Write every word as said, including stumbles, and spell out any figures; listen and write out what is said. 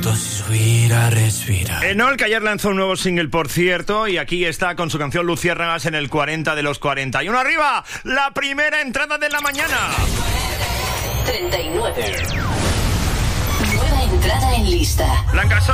Respira, respira. Enol, que ayer lanzó un nuevo single, por cierto, y aquí está con su canción Luciérnagas en el cuarenta de los cuarenta y uno arriba, la primera entrada de la mañana. treinta y nueve. Nueva entrada en lista. Blanca